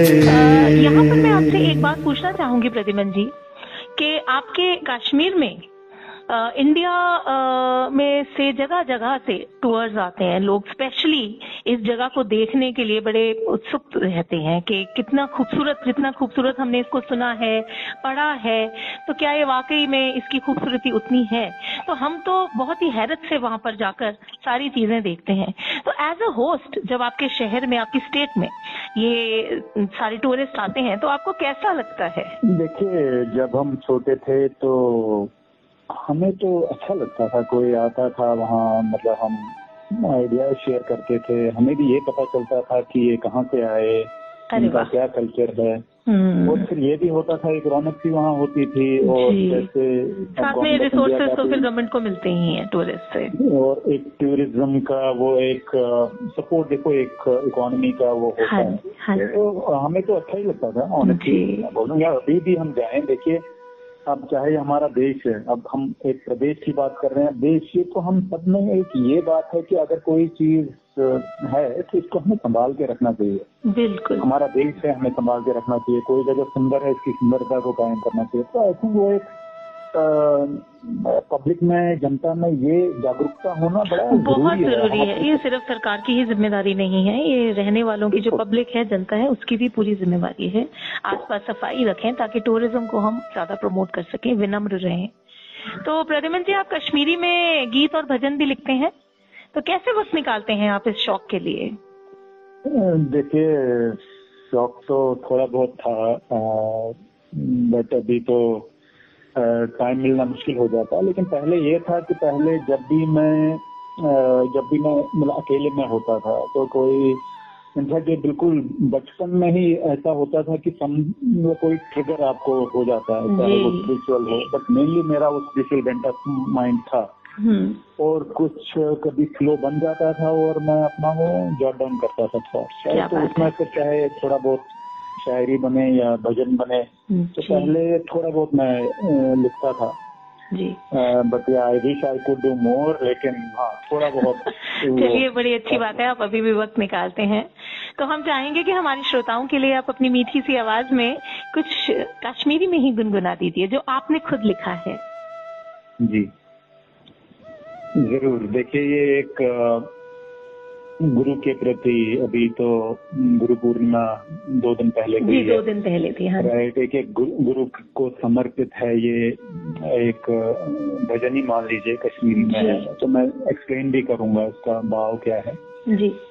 यहाँ पर मैं आपसे एक बात पूछना चाहूंगी प्रद्युमन जी कि आपके कश्मीर में इंडिया में से जगह जगह से टूर्स आते हैं लोग, स्पेशली इस जगह को देखने के लिए बड़े उत्सुक रहते हैं कि कितना खूबसूरत, जितना खूबसूरत हमने इसको सुना है, पढ़ा है, तो क्या ये वाकई में इसकी खूबसूरती उतनी है? तो हम तो बहुत ही हैरत से वहां पर जाकर सारी चीजें देखते हैं। तो एज अ होस्ट, जब आपके शहर में, आपकी स्टेट में ये सारे टूरिस्ट आते हैं तो आपको कैसा लगता है? देखिए, जब हम छोटे थे तो हमें तो अच्छा लगता था, कोई आता था वहाँ, मतलब हम आइडिया शेयर करते थे, हमें भी ये पता चलता था कि ये कहाँ से आए, उनका क्या कल्चर है। और फिर ये भी होता था, एक रौनक सी वहाँ होती थी, और जैसे साथ में रिसोर्सेज तो फिर गवर्नमेंट को मिलते ही हैं टूरिस्ट से, और एक टूरिज्म का वो एक सपोर्ट, देखो एक इकोनॉमी का वो होता है। तो हमें तो अच्छा ही लगता था ऑनेस्टली बोलूँगा। अभी भी हम जाएं, देखिए अब चाहे हमारा देश है, अब हम एक प्रदेश की बात कर रहे हैं, देश ये तो हम सब में एक ये बात है कि अगर कोई चीज है तो इसको हमें संभाल के रखना चाहिए। बिल्कुल, हमारा देश है, हमें संभाल के रखना चाहिए। कोई जगह सुंदर है, इसकी सुंदरता को कायम करना चाहिए। तो आई थिंक वो एक पब्लिक में, जनता में ये जागरूकता होना बड़ा बहुत जरूरी है। ये सिर्फ सरकार की ही जिम्मेदारी नहीं है, ये रहने वालों की, जो पब्लिक है, जनता है, उसकी भी पूरी जिम्मेदारी है। आसपास सफाई रखें ताकि टूरिज्म को हम ज्यादा प्रमोट कर सकें, विनम्र रहें। तो प्रद्युमन जी, आप कश्मीरी में गीत और भजन भी लिखते हैं, तो कैसे वक्त निकालते हैं आप इस शौक के लिए? देखिए, शौक तो थोड़ा बहुत था, बट अभी तो टाइम मिलना मुश्किल हो जाता है। लेकिन पहले ये था कि पहले जब भी मैं मतलब अकेले में होता था तो कोई, इनफैक्ट ये बिल्कुल बचपन में ही ऐसा होता था कि कोई ट्रिगर आपको हो जाता है, चाहे वो स्पिरिचुअल हो, बट मेनली मेरा वो स्पिरिचुअल बेंट ऑफ माइंड था। और कुछ कभी फ्लो बन जाता था और मैं अपना वो जॉट डाउन करता था थॉट्स, तो उसमें फिर चाहे थोड़ा बहुत शायरी बने या भजन बने, तो पहले थोड़ा बहुत मैं लिखता था जी। But I wish I could do more, लेकिन हाँ थोड़ा बहुत। चलिए, बड़ी अच्छी बात है, आप अभी भी वक्त निकालते हैं। तो हम चाहेंगे कि हमारे श्रोताओं के लिए आप अपनी मीठी सी आवाज में कुछ कश्मीरी में ही गुनगुना दीजिए जो आपने खुद लिखा है। जी जरूर। देखिए, ये एक गुरु के प्रति, अभी तो गुरु पूर्णिमा 2 दिन पहले गई है। 2 दिन पहले थी, हाँ। राइट, एक गुरु को समर्पित है ये एक भजन ही मान लीजिए, कश्मीरी में है। तो मैं एक्सप्लेन भी करूंगा इसका भाव क्या है। जी।